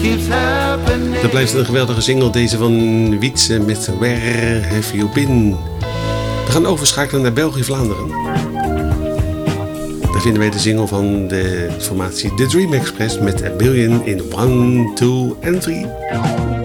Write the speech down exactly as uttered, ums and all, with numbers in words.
Dat blijft een geweldige single, deze van Wietse met Where Have You Been. We gaan overschakelen naar België-Vlaanderen. Daar vinden wij de single van de formatie The Dream Express met A Billion in one, two en three.